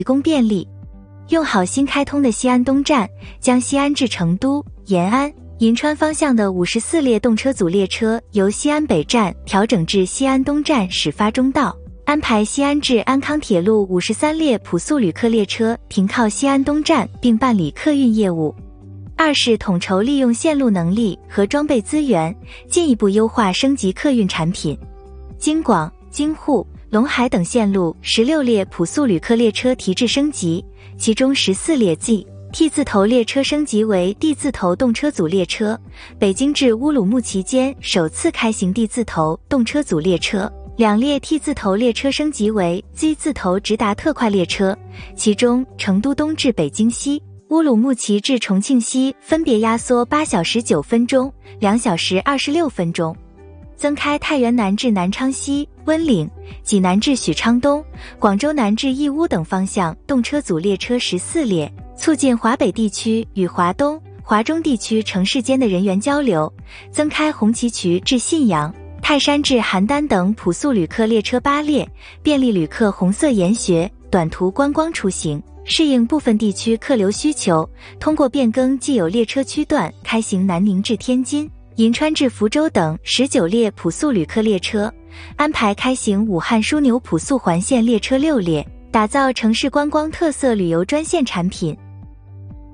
供便利。用好新开通的西安东站，将西安至成都、延安、银川方向的54列动车组列车由西安北站调整至西安东站始发终到，安排西安至安康铁路53列普速旅客列车停靠西安东站并办理客运业务。二是统筹利用线路能力和装备资源，进一步优化升级客运产品。京广、京沪、陇海等线路16列普速旅客列车提质升级，其中14列 T 字头列车升级为 D 字头动车组列车，北京至乌鲁木齐间首次开行 D 字头动车组列车，2列 T 字头列车升级为 Z 字头直达特快列车，其中成都东至北京西、乌鲁木齐至重庆西分别压缩8小时9分钟、2小时26分钟。增开太原南至南昌西、温岭、济南至许昌东、广州南至义乌等方向动车组列车14列，促进华北地区与华东、华中地区城市间的人员交流。增开红旗渠至信阳、泰山至邯郸等普速旅客列车8列，便利旅客红色研学、短途观光出行，适应部分地区客流需求。通过变更既有列车区段，开行南宁至天津、银川至福州等19列普速旅客列车，安排开行武汉枢纽普速环线列车6列，打造城市观光特色旅游专线产品。